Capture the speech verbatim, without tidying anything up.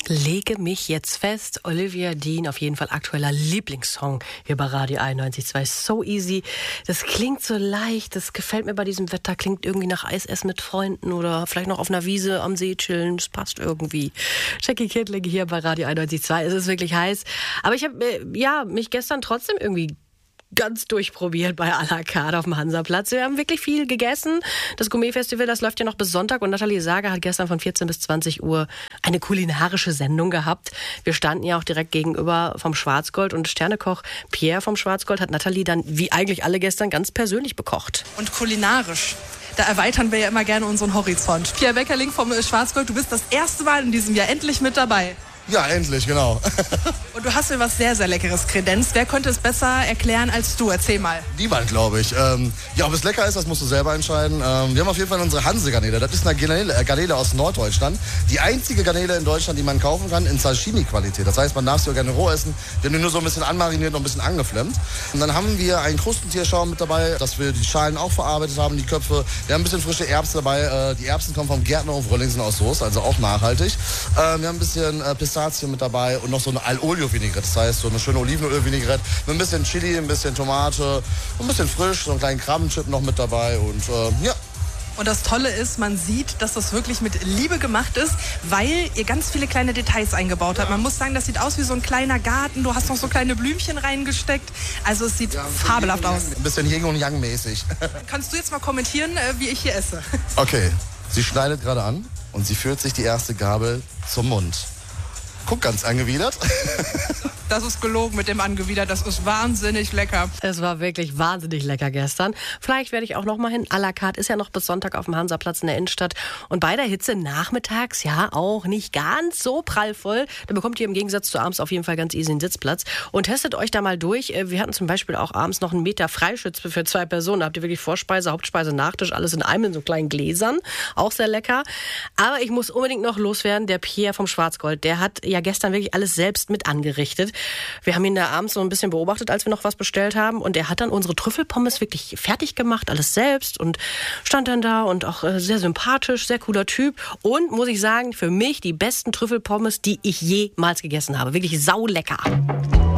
Lege mich jetzt fest. Olivia Dean, auf jeden Fall aktueller Lieblingssong hier bei Radio einundneunzig Komma zwei. So easy. Das klingt so leicht. Das gefällt mir bei diesem Wetter. Klingt irgendwie nach Eisessen mit Freunden oder vielleicht noch auf einer Wiese am See chillen. Das passt irgendwie. Jackie Kindling hier bei Radio einundneunzig Komma zwei. Es ist wirklich heiß. Aber ich habe äh, ja, mich gestern trotzdem irgendwie ganz durchprobiert bei à la carte auf dem Hansaplatz. Wir haben wirklich viel gegessen. Das Gourmet-Festival, das läuft ja noch bis Sonntag und Nathalie Sager hat gestern von vierzehn bis zwanzig Uhr eine kulinarische Sendung gehabt. Wir standen ja auch direkt gegenüber vom Schwarzgold und Sternekoch Pierre vom Schwarzgold hat Nathalie dann, wie eigentlich alle gestern, ganz persönlich bekocht. Und kulinarisch. Da erweitern wir ja immer gerne unseren Horizont. Pierre Weckerling vom Schwarzgold, du bist das erste Mal in diesem Jahr endlich mit dabei. Ja, endlich, genau. Und du hast mir was sehr, sehr Leckeres kredenzt. Wer könnte es besser erklären als du? Erzähl mal. Niemand, glaube ich. Ähm, ja, ob es lecker ist, das musst du selber entscheiden. Ähm, wir haben auf jeden Fall unsere Hanse-Garnele. Das ist eine Garnele, äh, Garnele aus Norddeutschland. Die einzige Garnele in Deutschland, die man kaufen kann in Sashimi-Qualität. Das heißt, man darf sie auch gerne roh essen. Wir haben die nur so ein bisschen anmariniert und ein bisschen angeflammt. Und dann haben wir einen Krustentierschaum mit dabei, dass wir die Schalen auch verarbeitet haben, die Köpfe. Wir haben ein bisschen frische Erbsen dabei. Äh, die Erbsen kommen vom Gärtnerhof Röllingsen aus Soest, also auch nachhaltig. Äh, wir haben ein bisschen äh, Pistazien mit dabei und noch so eine Al-Olio-Vinaigrette. Das heißt, so eine schöne Olivenöl-Vinaigrette mit ein bisschen Chili, ein bisschen Tomate, ein bisschen frisch, so einen kleinen Krabbenchip noch mit dabei und äh, ja. Und das Tolle ist, man sieht, dass das wirklich mit Liebe gemacht ist, weil ihr ganz viele kleine Details eingebaut habt. Man muss sagen, das sieht aus wie so ein kleiner Garten. Du hast noch so kleine Blümchen reingesteckt. Also es sieht ja, fabelhaft aus. Ein bisschen Yin und Yang mäßig. Kannst du jetzt mal kommentieren, wie ich hier esse? Okay, sie schneidet gerade an und sie führt sich die erste Gabel zum Mund. Guck ganz angewidert. Das ist gelogen mit dem angewidert. Das ist wahnsinnig lecker. Es war wirklich wahnsinnig lecker gestern. Vielleicht werde ich auch noch mal hin. À la carte ist ja noch bis Sonntag auf dem Hansaplatz in der Innenstadt. Und bei der Hitze nachmittags ja auch nicht ganz so prallvoll. Da bekommt ihr im Gegensatz zu abends auf jeden Fall ganz easy einen Sitzplatz. Und testet euch da mal durch. Wir hatten zum Beispiel auch abends noch einen Meter Freischütz für zwei Personen. Da habt ihr wirklich Vorspeise, Hauptspeise, Nachtisch, alles in einem in so kleinen Gläsern. Auch sehr lecker. Aber ich muss unbedingt noch loswerden. Der Pierre vom Schwarzgold, der hat ja gestern wirklich alles selbst mit angerichtet. Wir haben ihn da abends so ein bisschen beobachtet, als wir noch was bestellt haben. Und er hat dann unsere Trüffelpommes wirklich fertig gemacht, alles selbst. Und stand dann da und auch sehr sympathisch, sehr cooler Typ. Und muss ich sagen, für mich die besten Trüffelpommes, die ich jemals gegessen habe. Wirklich saulecker.